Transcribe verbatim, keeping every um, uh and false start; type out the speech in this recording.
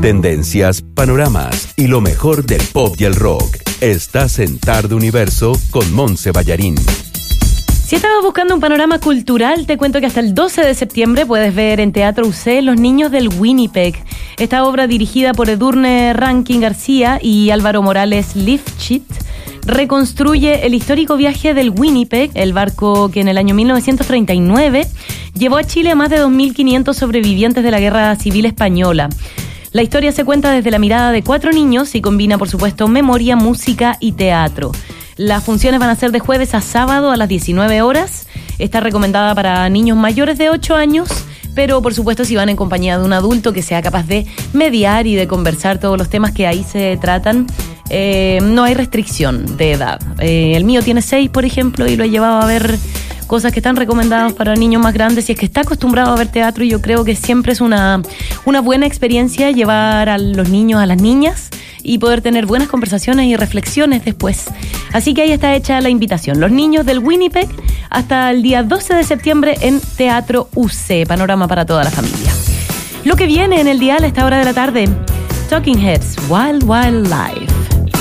Tendencias, panoramas y lo mejor del pop y el rock. Estás en Tarde Universo con Monse Ballarín. Si estabas buscando un panorama cultural, te cuento que hasta el doce de septiembre puedes ver en Teatro U C Los Niños del Winnipeg. Esta obra, dirigida por Edurne Rankin García y Álvaro Morales Lifchit, reconstruye el histórico viaje del Winnipeg, el barco que en el año mil novecientos treinta y nueve llevó a Chile a más de dos mil quinientos sobrevivientes de la Guerra Civil Española. La historia se cuenta desde la mirada de cuatro niños y combina, por supuesto, memoria, música y teatro. Las funciones van a ser de jueves a sábado a las diecinueve horas. Está recomendada para niños mayores de ocho años, pero por supuesto si van en compañía de un adulto que sea capaz de mediar y de conversar todos los temas que ahí se tratan, eh, no hay restricción de edad. Eh, el mío tiene seis, por ejemplo, y lo he llevado a ver cosas que están recomendadas para niños más grandes, y es que está acostumbrado a ver teatro, y yo creo que siempre es una, una buena experiencia llevar a los niños, a las niñas, y poder tener buenas conversaciones y reflexiones después. Así que ahí está hecha la invitación. Los Niños del Winnipeg hasta el día doce de septiembre en Teatro U C. Panorama para toda la familia. Lo que viene en el dial a esta hora de la tarde: Talking Heads, Wild Wild Life.